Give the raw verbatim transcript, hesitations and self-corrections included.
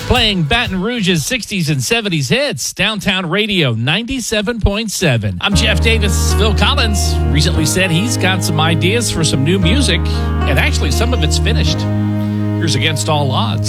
Playing Baton Rouge's sixties and seventies hits, Downtown Radio ninety-seven point seven. I'm Jeff Davis. Phil Collins recently said he's got some ideas for some new music, and actually some of it's finished. Here's Against All Odds.